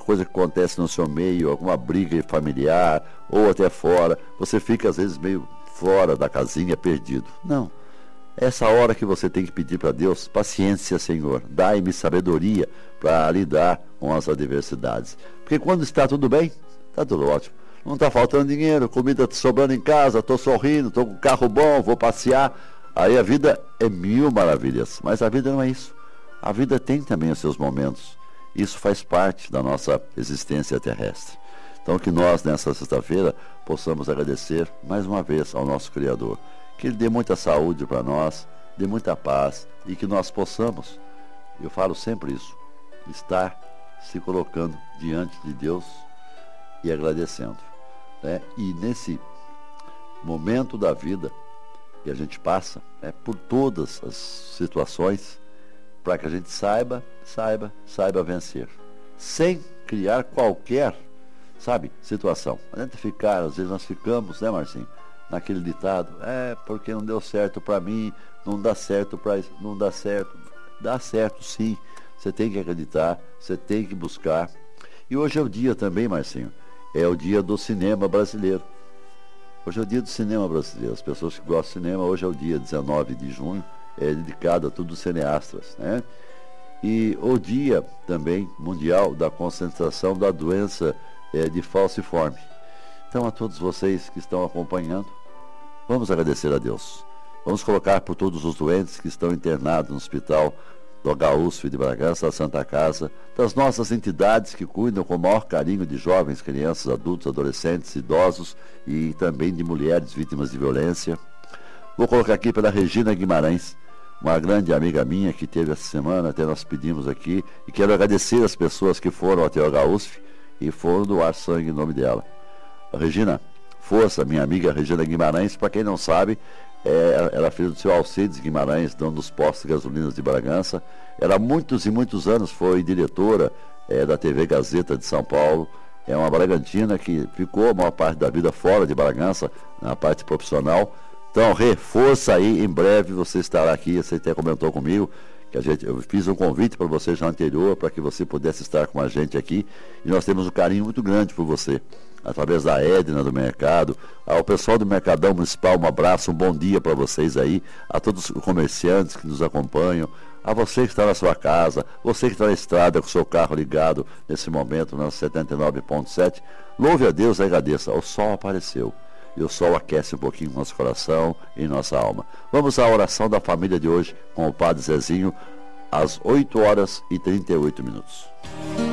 coisa que acontece no seu meio, alguma briga familiar ou até fora, você fica às vezes meio fora da casinha, perdido. Não. Essa hora que você tem que pedir para Deus, paciência, Senhor, dai-me sabedoria para lidar com as adversidades. Porque quando está tudo bem, está tudo ótimo. Não está faltando dinheiro, comida sobrando em casa, estou sorrindo, estou com um carro bom, vou passear. Aí a vida é mil maravilhas, mas a vida não é isso. A vida tem também os seus momentos. Isso faz parte da nossa existência terrestre. Então que nós, nessa sexta-feira, possamos agradecer mais uma vez ao nosso Criador. Que Ele dê muita saúde para nós, dê muita paz e que nós possamos, eu falo sempre isso, estar se colocando diante de Deus e agradecendo. Né? E nesse momento da vida que a gente passa, por todas as situações, para que a gente saiba vencer, sem criar qualquer, situação. Não adianta ficar, às vezes nós ficamos, né, Marcinho, naquele ditado, porque não deu certo para mim, não dá certo para isso, não dá certo. Dá certo sim, você tem que acreditar, você tem que buscar. E hoje é o dia também, Marcinho, é o dia do cinema brasileiro. Hoje é o dia do cinema brasileiro. As pessoas que gostam de cinema, hoje é o dia 19 de junho, é dedicado a todos os cineastas, né? E o dia também mundial da conscientização da doença de falciforme. Então, a todos vocês que estão acompanhando, vamos agradecer a Deus. Vamos colocar por todos os doentes que estão internados no hospital do HUSF de Bragança, da Santa Casa, das nossas entidades que cuidam com o maior carinho de jovens, crianças, adultos, adolescentes, idosos e também de mulheres vítimas de violência. Vou colocar aqui pela Regina Guimarães, uma grande amiga minha que teve essa semana, até nós pedimos aqui, e quero agradecer as pessoas que foram até o HUSF e foram doar sangue em nome dela. Regina, força, minha amiga Regina Guimarães, para quem não sabe, ela é filha do seu Alcides Guimarães, dono dos postos de gasolina de Bragança. Ela há muitos e muitos anos foi diretora da TV Gazeta de São Paulo. É uma bragantina que ficou a maior parte da vida fora de Bragança, na parte profissional. Então, reforça aí, em breve você estará aqui, você até comentou comigo, que eu fiz um convite para você já anterior, para que você pudesse estar com a gente aqui, e nós temos um carinho muito grande por você, através da Edna do Mercado, ao pessoal do Mercadão Municipal, um abraço, um bom dia para vocês aí, a todos os comerciantes que nos acompanham, a você que está na sua casa, você que está na estrada com o seu carro ligado nesse momento, na 79.7, louve a Deus e agradeça, o sol apareceu. E o sol aquece um pouquinho nosso coração e nossa alma. Vamos à oração da família de hoje com o Padre Zezinho, às 8h38.